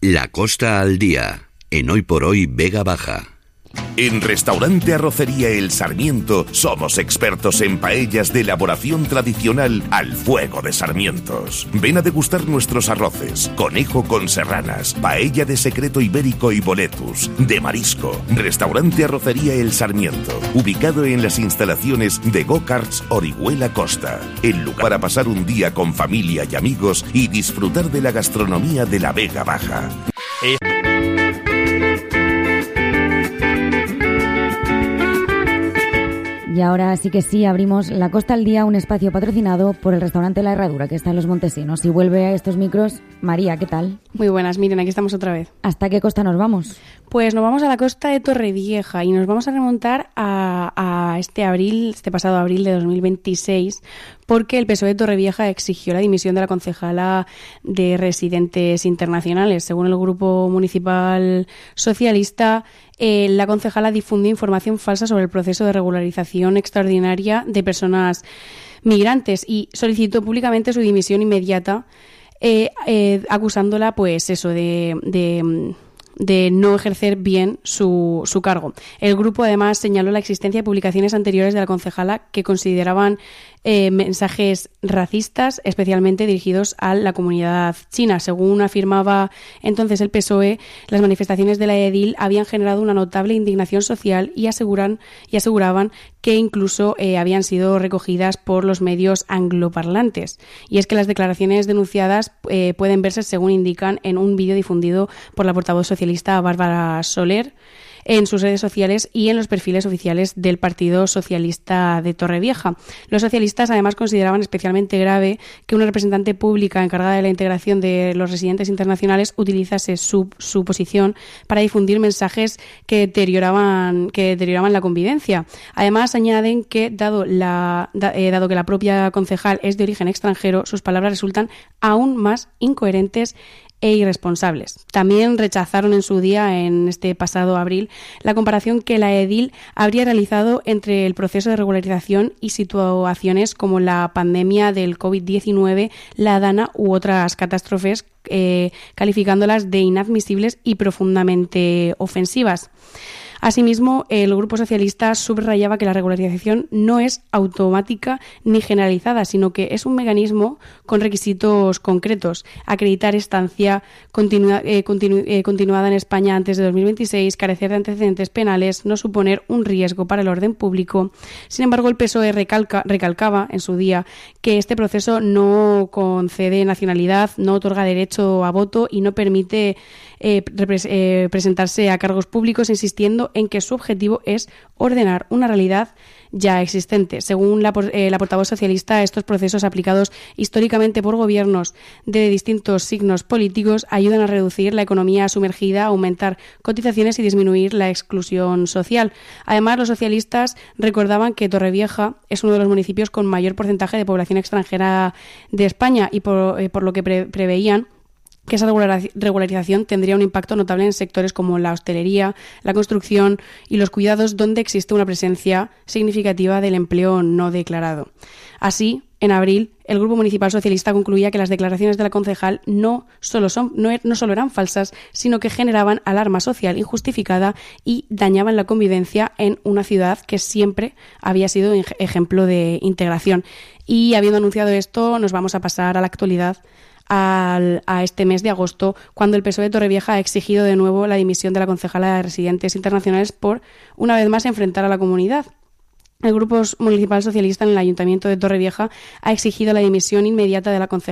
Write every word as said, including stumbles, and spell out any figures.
La Costa al Día, en Hoy por Hoy Vega Baja. En Restaurante Arrocería El Sarmiento somos expertos en paellas de elaboración tradicional al fuego de sarmientos. Ven a degustar nuestros arroces, conejo con serranas, paella de secreto ibérico y boletus, de marisco. Restaurante Arrocería El Sarmiento, ubicado en las instalaciones de Go-Karts Orihuela Costa. El lugar para pasar un día con familia y amigos y disfrutar de la gastronomía de la Vega Baja. Eh. Y ahora sí que sí, abrimos La Costa al Día, un espacio patrocinado por el restaurante La Herradura, que está en Los Montesinos. Y vuelve a estos micros María, ¿qué tal? Muy buenas, miren, aquí estamos otra vez. ¿Hasta qué costa nos vamos? Pues nos vamos a la costa de Torrevieja y nos vamos a remontar a, a este abril, este pasado abril de dos mil veintiséis, porque el P S O E de Torrevieja exigió la dimisión de la concejala de Residentes Internacionales. Según el Grupo Municipal Socialista, eh, la concejala difundió información falsa sobre el proceso de regularización extraordinaria de personas migrantes y solicitó públicamente su dimisión inmediata, eh, eh, acusándola, pues eso, de... de de no ejercer bien su, su cargo. El grupo además señaló la existencia de publicaciones anteriores de la concejala que consideraban eh, mensajes racistas, especialmente dirigidos a la comunidad china. Según afirmaba entonces el P S O E, las manifestaciones de la edil habían generado una notable indignación social y, aseguran, y aseguraban que incluso eh, habían sido recogidas por los medios angloparlantes. Y es que las declaraciones denunciadas eh, pueden verse, según indican, en un vídeo difundido por la portavoz socialista Bárbara Soler en sus redes sociales y en los perfiles oficiales del Partido Socialista de Torrevieja. Los socialistas además consideraban especialmente grave que una representante pública encargada de la integración de los residentes internacionales utilizase su, su posición para difundir mensajes que deterioraban, que deterioraban la convivencia. Además añaden que dado, la, da, eh, dado que la propia concejal es de origen extranjero, sus palabras resultan aún más incoherentes e irresponsables. También rechazaron en su día, en este pasado abril, la comparación que la edil habría realizado entre el proceso de regularización y situaciones como la pandemia del covid diecinueve, la Dana u otras catástrofes, eh, calificándolas de inadmisibles y profundamente ofensivas. Asimismo, el Grupo Socialista subrayaba que la regularización no es automática ni generalizada, sino que es un mecanismo con requisitos concretos: acreditar estancia continua, eh, continu, eh, continuada en España antes de dos mil veintiséis, carecer de antecedentes penales, no suponer un riesgo para el orden público. Sin embargo, el P S O E recalca, recalcaba en su día que este proceso no concede nacionalidad, no otorga derecho a voto y no permite eh, repre- eh, presentarse a cargos públicos, insistiendo en que su objetivo es ordenar una realidad ya existente. Según la, eh, la portavoz socialista, estos procesos aplicados históricamente por gobiernos de distintos signos políticos ayudan a reducir la economía sumergida, aumentar cotizaciones y disminuir la exclusión social. Además, los socialistas recordaban que Torrevieja es uno de los municipios con mayor porcentaje de población extranjera de España y por, eh, por lo que pre- preveían que esa regularización tendría un impacto notable en sectores como la hostelería, la construcción y los cuidados, donde existe una presencia significativa del empleo no declarado. Así, en abril, el Grupo Municipal Socialista concluía que las declaraciones de la concejal no solo, son, no, no solo eran falsas, sino que generaban alarma social injustificada y dañaban la convivencia en una ciudad que siempre había sido ejemplo de integración. Y habiendo anunciado esto, nos vamos a pasar a la actualidad, Al, a este mes de agosto, cuando el P S O E de Torrevieja ha exigido de nuevo la dimisión de la concejala de Residentes Internacionales por, una vez más, enfrentar a la comunidad. El Grupo Municipal Socialista en el Ayuntamiento de Torrevieja ha exigido la dimisión inmediata de la concejala